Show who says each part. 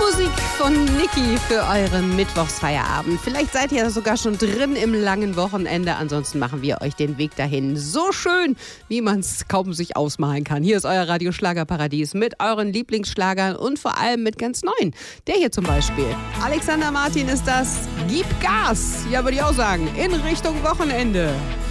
Speaker 1: Musik von Niki für euren Mittwochsfeierabend. Vielleicht seid ihr sogar schon drin im langen Wochenende. Ansonsten machen wir euch den Weg dahin so schön, wie man es kaum sich ausmalen kann. Hier ist euer Radio-Schlagerparadies mit euren Lieblingsschlagern und vor allem mit ganz neuen. Der hier zum Beispiel. Alexander Martin ist das. Gib Gas. Ja, würde ich auch sagen. In Richtung Wochenende.